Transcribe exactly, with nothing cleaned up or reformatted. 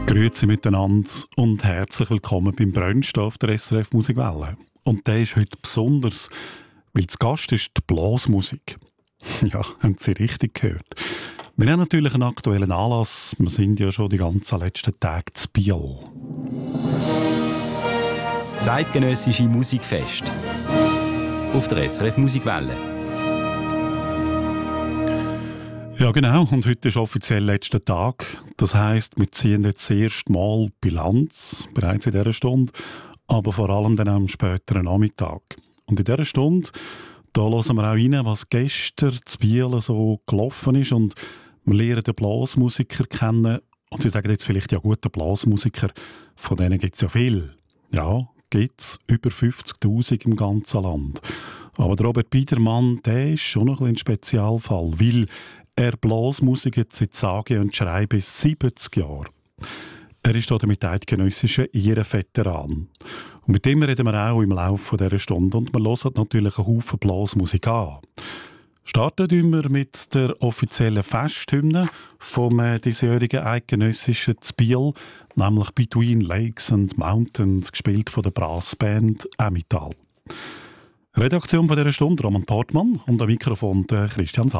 Grüezi miteinander und herzlich willkommen beim Brunch auf der S R F Musikwelle. Und der ist heute besonders, weil zu Gast ist die Blasmusik. Ja, haben Sie richtig gehört. Wir haben natürlich einen aktuellen Anlass. Wir sind ja schon die ganzen letzten Tage zu Biel. Zeitgenössische Musikfest auf der S R F Musikwelle. Ja genau, und heute ist offiziell letzter Tag. Das heisst, wir ziehen jetzt das erste Mal Bilanz, bereits in dieser Stunde, aber vor allem dann am späteren Nachmittag. Und in dieser Stunde, da hören wir auch rein, was gestern zu Biel so gelaufen ist, und wir lernen den Blasmusiker kennen. Und Sie sagen jetzt vielleicht, ja gut, der Blasmusiker, von denen gibt es ja viel. Ja, gibt es über fünfzigtausend im ganzen Land. Aber der Robert Biedermann, der ist schon noch ein, ein Spezialfall, weil er Blasmusiker seit sage und schreibe siebzig Jahren. Er ist hier mit eidgenössischen Ehrenveteran. Und mit dem reden wir auch im Laufe dieser Stunde, und wir hören natürlich einen Haufen Blasmusik an. Starten wir mit der offiziellen Festhymne vom äh, diesjährigen eidgenössischen Biel, nämlich «Between Lakes and Mountains», gespielt von der Brassband Emmental. Redaktion von dieser Stunde Roman Portmann und am Mikrofon der Christian Sa